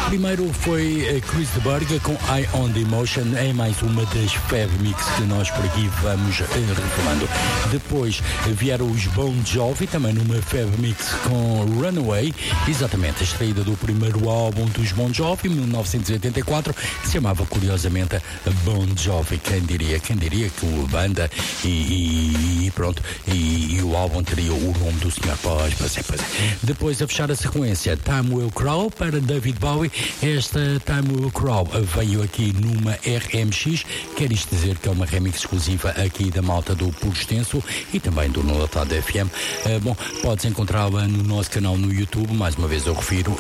Primeiro foi Chris de Burgh com Eye on the Emotion, é mais uma das Fab Mix que nós por aqui vamos revelando. Depois vieram os Bon Jovi, também numa Fab Mix com Runaway, exatamente a extraída do primeiro álbum dos Bon Jovi, 1984, que se chamava curiosamente Bon Jovi. Quem diria que a banda e pronto, e o álbum teria o nome do senhor. Pois é. Depois a fechar a sequência, Time Will Crawl para David Bowie. Esta Time Will Crawl veio aqui numa RMX, quer isto dizer que é uma remix exclusiva aqui da malta do Puro Extenso e também do Notado FM. Bom, podes encontrá-la no nosso canal no YouTube, mais uma vez eu refiro,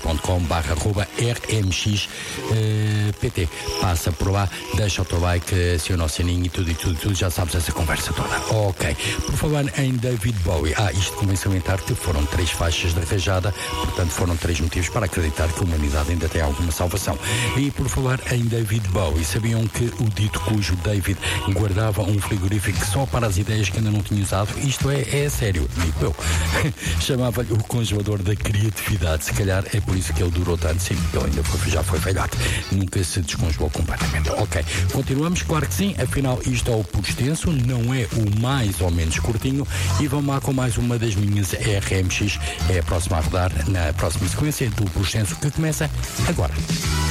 youtube.com/RMXpt. Passa por lá, deixa o teu like, aciona o sininho e tudo, já sabes essa conversa toda. Ok, por falar em David Bowie, isto convém salientar que foram 3 faixas de rajada, portanto foram 3 motivos para acreditar que a humanidade ainda tem alguma salvação. E por falar em David Bowie, sabiam que o dito cujo David guardava um frigorífico só para as ideias que ainda não tinha usado? Isto é sério, digo eu. Chamava-lhe o congelador da criatividade. Se calhar é por isso que ele durou tanto. Sim, ele ainda já foi velhote. Nunca se descongelou completamente. Ok, continuamos, claro que sim. Afinal, isto é o Puro Extenso, não é o mais ou menos curtinho. E vamos lá com mais uma das minhas RMX. É a próxima a rodar na próxima sequência do Puro Extenso, que começa agora.